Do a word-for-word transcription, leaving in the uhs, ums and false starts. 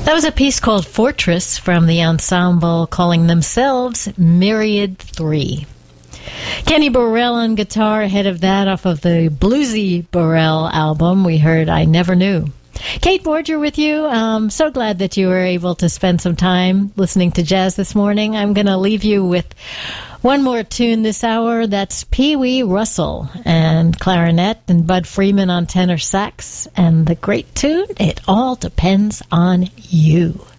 That was a piece called Fortress from the ensemble calling themselves Myriad three. Kenny Burrell on guitar. Ahead of that, off of the Bluesy Burrell album, we heard I Never Knew. Kate Borger with you. I'm so glad that you were able to spend some time listening to jazz this morning. I'm going to leave you with one more tune this hour. That's Pee Wee Russell and clarinet and Bud Freeman on tenor sax. And the great tune, It All Depends on You.